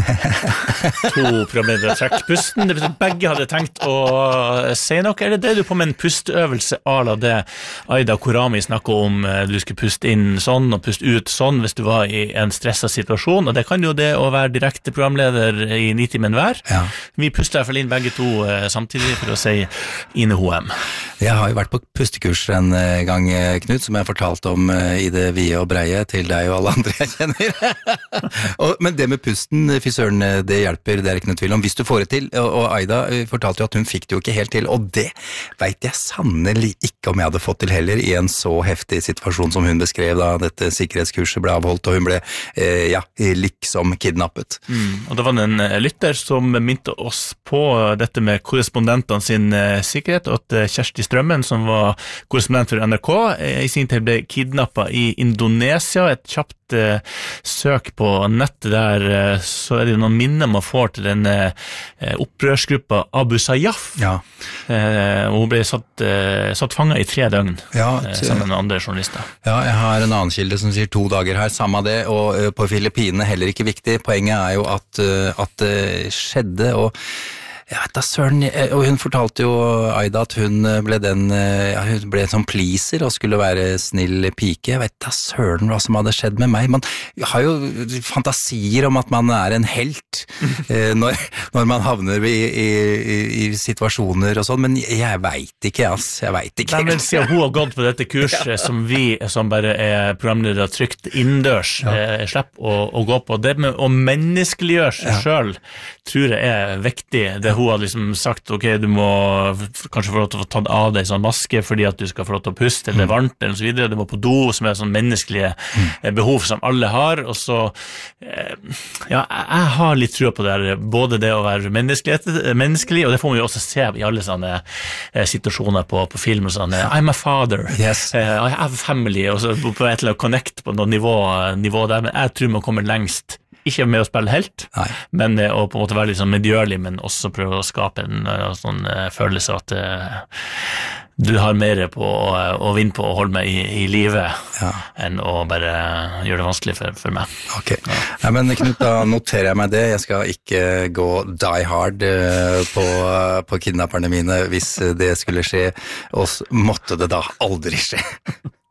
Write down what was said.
To programledere trekker pusten. Det betyr at begge hadde tenkt å si noe. Eller det du på med en pusteøvelse ala det Aida Korami snakket om. Du skulle puste inn sånn og puste ut sånn hvis du var i en stresset situasjon. Og det kan jo det å være direkte programleder i 9 timen hver. Ja. Vi puster i hvert fall inn begge to samtidig for å si Ine Hoem. Jeg har jo vært på pustekurs en gang, Knut, som jeg fortalte om i det vide og breie til deg og alle andre jeg kjenner. Men det med pusten, fysøren, det hjelper, det ikke noe tvil om, hvis du får det til. Og Aida fortalte jo at hun fikk det jo ikke helt til, og det vet jeg sannelig ikke om jeg hadde fått til heller i en så heftig situasjon som hun beskrev da dette sikkerhetskurset ble avholdt, og hun ble, liksom kidnappet. Og det var en lytter som minte oss på dette med korrespondentene sin sikkerhet, og at Kjersti Strømmen, som var korrespondent for NRK, i sin tid ble kidnappet i Indonesia. Et kjapt søk på nettet der, så det noen minner man får til den opprørsgruppa Abu Sayyaf. Ja. Hun ble satt fanget i 3 døgn, sammen med andre journalister. Ja, jeg har en annen kilde som sier 2 dager her, samme det, og på Filippinene heller ikke viktig. Poenget er jo at det skjedde, og jeg vet da søren, og hun fortalte jo Aida at hun ble hun ble en sånn pleaser og skulle være snill pike. Jeg vet da søren hva som hadde skjedd med meg. Man har jo fantasier om at man er en helt når man havner i situasjoner og sånn, men jeg vet ikke, jeg vet ikke. Nei, men siden hun har gått på dette kurset som vi som bare er programledere trygt innendørs, slipper å gå på. Det med å menneskeliggjøre seg selv tror jeg er viktig. Det hun hadde liksom sagt, ok, du må kanskje få lov til å få tatt av deg sånn maske fordi at du skal få lov til å puste, eller varmt, eller så videre. Du må på do, som er sånn menneskelige behov som alle har, og så jeg har litt tro på det her, både det å være menneskelig, og det får vi jo også se i alle sånne situasjoner på film og sånn, I'm a father, yes. I have a family, og så på et eller annet connect på noe nivå der, men jeg tror man kommer lengst ikke med å spille helt, men å på en måte være litt sånn medgjørlig, men også prøve å skape en sånn følelse at du har mer på å vinne på å holde meg i livet enn å bare gjøre det vanskelig for meg. Ok, men Knut, da noterer jeg meg det. Jeg skal ikke gå die hard på kidnapperne mine hvis det skulle skje, og måtte det da aldri skje.